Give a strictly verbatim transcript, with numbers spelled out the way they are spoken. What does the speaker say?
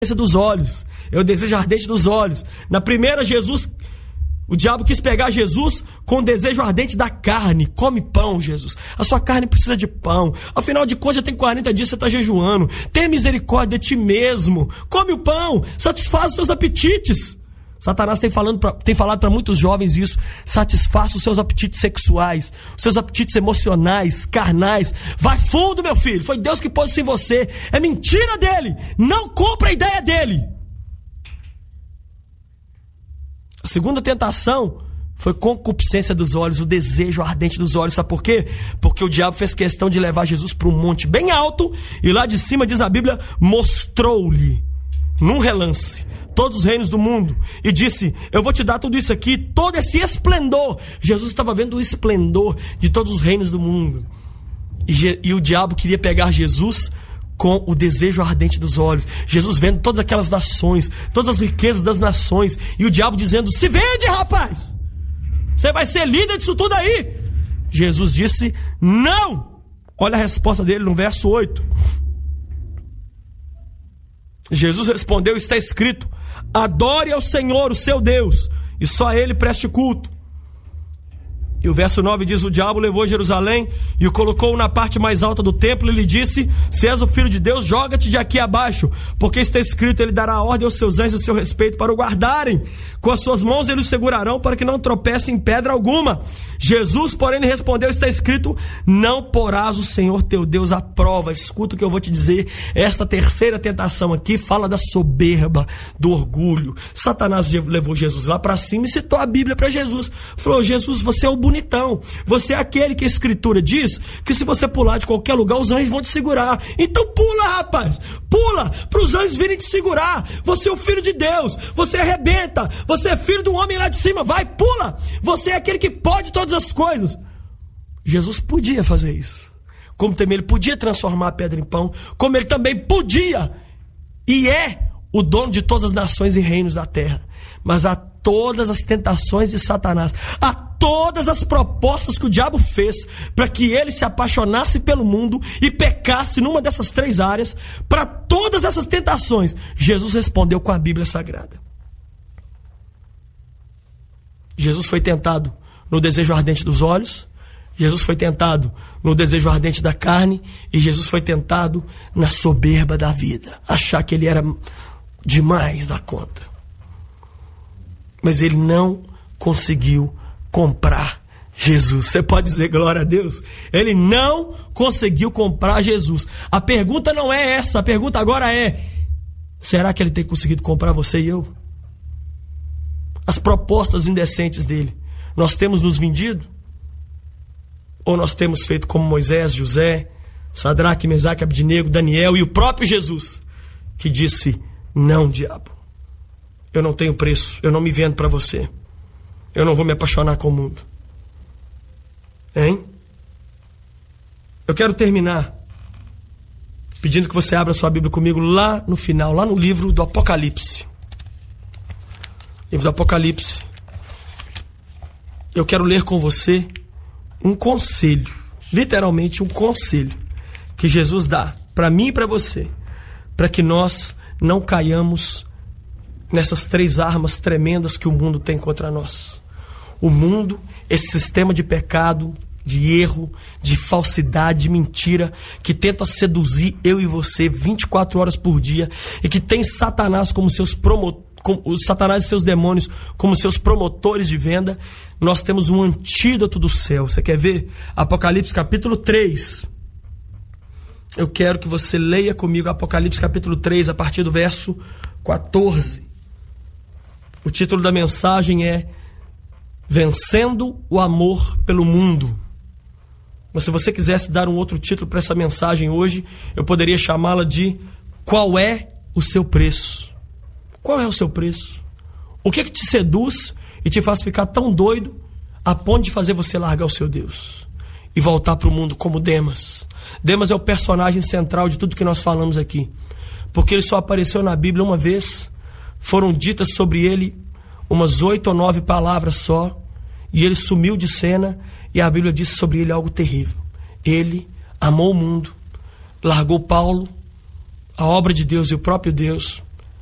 dos olhos, é o desejo ardente dos olhos. Na primeira, Jesus, o diabo quis pegar Jesus com o desejo ardente da carne. Come pão, Jesus, a sua carne precisa de pão, afinal de contas já tem quarenta dias que você está jejuando, tenha misericórdia de ti mesmo, come o pão, satisfaz os seus apetites. Satanás tem, falando pra, tem falado para muitos jovens isso: satisfaça os seus apetites sexuais, os seus apetites emocionais, carnais. Vai fundo, meu filho, foi Deus que pôs isso em você, é mentira dele, não compra a ideia dele. A segunda tentação foi concupiscência dos olhos, o desejo ardente dos olhos. Sabe por quê? Porque o diabo fez questão de levar Jesus para um monte bem alto, e lá de cima, diz a Bíblia, mostrou-lhe num relance todos os reinos do mundo, e disse: eu vou te dar tudo isso aqui, todo esse esplendor. Jesus estava vendo o esplendor de todos os reinos do mundo, e, e o diabo queria pegar Jesus com o desejo ardente dos olhos. Jesus vendo todas aquelas nações, todas as riquezas das nações, e o diabo dizendo: se vende, rapaz, você vai ser líder disso tudo aí. Jesus disse: não. Olha a resposta dele no verso oito. Jesus respondeu: está escrito, adore ao Senhor, o seu Deus, e só a Ele preste culto. E o verso nove diz: o diabo levou Jerusalém e o colocou na parte mais alta do templo e lhe disse: se és o filho de Deus, joga-te de aqui abaixo, porque está escrito, ele dará ordem aos seus anjos a seu respeito para o guardarem, com as suas mãos eles o segurarão para que não tropece em pedra alguma. Jesus, porém, lhe respondeu: está escrito, não porás o Senhor teu Deus à prova. Escuta o que eu vou te dizer. Esta terceira tentação aqui fala da soberba, do orgulho. Satanás levou Jesus lá para cima e citou a Bíblia para Jesus. Falou: Jesus, você é o bonitão, você é aquele que a Escritura diz que se você pular de qualquer lugar, os anjos vão te segurar. Então pula, rapaz, pula para os anjos virem te segurar. Você é o filho de Deus, você arrebenta, você é filho do homem lá de cima, vai, pula. Você é aquele que pode todas as coisas. Jesus podia fazer isso, como também ele podia transformar a pedra em pão, como ele também podia e é o dono de todas as nações e reinos da terra. Mas a todas as tentações de Satanás, a todas as propostas que o diabo fez para que ele se apaixonasse pelo mundo e pecasse numa dessas três áreas, para todas essas tentações, Jesus respondeu com a Bíblia Sagrada. Jesus foi tentado no desejo ardente dos olhos, Jesus foi tentado no desejo ardente da carne, e Jesus foi tentado na soberba da vida, achar que ele era demais da conta. Mas ele não conseguiu comprar Jesus. Você pode dizer glória a Deus? Ele não conseguiu comprar Jesus. A pergunta não é essa, a pergunta agora é: será que ele tem conseguido comprar você e eu? As propostas indecentes dele, nós temos nos vendido? Ou nós temos feito como Moisés, José, Sadraque, Mesaque, Abdinego, Daniel e o próprio Jesus, que disse: não, diabo, eu não tenho preço, eu não me vendo para você, eu não vou me apaixonar com o mundo. Hein? Eu quero terminar pedindo que você abra sua Bíblia comigo lá no final, lá no livro do Apocalipse. Livro do Apocalipse. Eu quero ler com você um conselho, literalmente um conselho, que Jesus dá para mim e para você, para que nós não caiamos nessas três armas tremendas que o mundo tem contra nós. O mundo, esse sistema de pecado, de erro, de falsidade, de mentira, que tenta seduzir eu e você vinte e quatro horas por dia, e que tem Satanás como seus promotores, os Satanás e seus demônios como seus promotores de venda. Nós temos um antídoto do céu. Você quer ver? Apocalipse capítulo três. Eu quero que você leia comigo Apocalipse capítulo três, a partir do verso quatorze. O título da mensagem é Vencendo o Amor pelo Mundo. Mas se você quisesse dar um outro título para essa mensagem hoje, eu poderia chamá-la de Qual é o seu preço? Qual é o seu preço? O que, que te seduz e te faz ficar tão doido a ponto de fazer você largar o seu Deus e voltar para o mundo como Demas? Demas é o personagem central de tudo que nós falamos aqui, porque ele só apareceu na Bíblia uma vez. Foram ditas sobre ele umas oito ou nove palavras só, e ele sumiu de cena, e a Bíblia disse sobre ele algo terrível. Ele amou o mundo, largou Paulo, a obra de Deus e o próprio Deus,